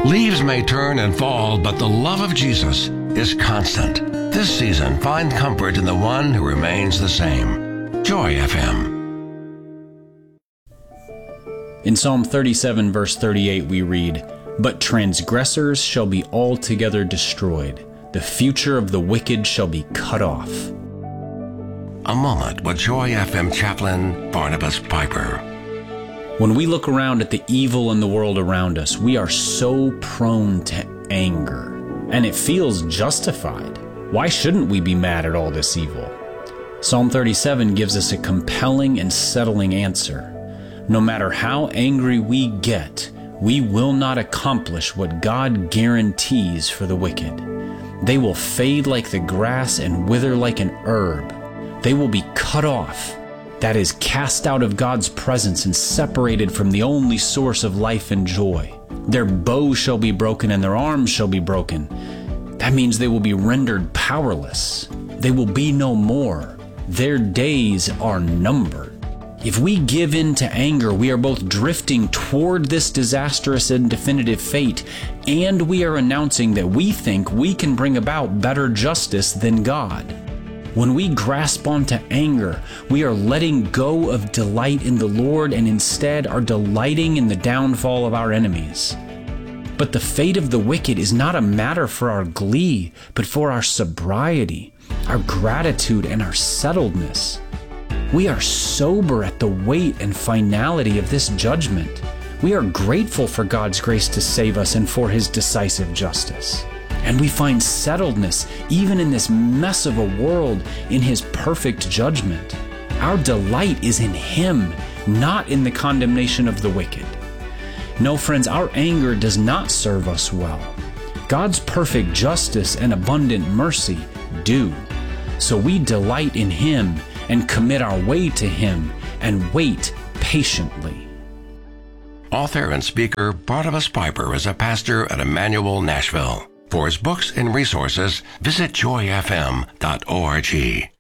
Leaves may turn and fall, but the love of Jesus is constant. This season, find comfort in the one who remains the same. Joy FM. In Psalm 37, verse 38, we read, "But transgressors shall be altogether destroyed. The future of the wicked shall be cut off." A moment with Joy FM chaplain Barnabas Piper. When we look around at the evil in the world around us, we are so prone to anger, and it feels justified. Why shouldn't we be mad at all this evil? Psalm 37 gives us a compelling and settling answer. No matter how angry we get, we will not accomplish what God guarantees for the wicked. They will fade like the grass and wither like an herb. They will be cut off, that is, cast out of God's presence and separated from the only source of life and joy. Their bow shall be broken and their arms shall be broken. That means they will be rendered powerless. They will be no more. Their days are numbered. If we give in to anger, we are both drifting toward this disastrous and definitive fate, and we are announcing that we think we can bring about better justice than God. When we grasp onto anger, we are letting go of delight in the Lord and instead are delighting in the downfall of our enemies. But the fate of the wicked is not a matter for our glee, but for our sobriety, our gratitude, and our settledness. We are sober at the weight and finality of this judgment. We are grateful for God's grace to save us and for His decisive justice. And we find settledness, even in this mess of a world, in His perfect judgment. Our delight is in Him, not in the condemnation of the wicked. No, friends, our anger does not serve us well. God's perfect justice and abundant mercy do. So we delight in Him and commit our way to Him and wait patiently. Author and speaker Barnabas Piper is a pastor at Emmanuel, Nashville. For his books and resources, visit joyfm.org.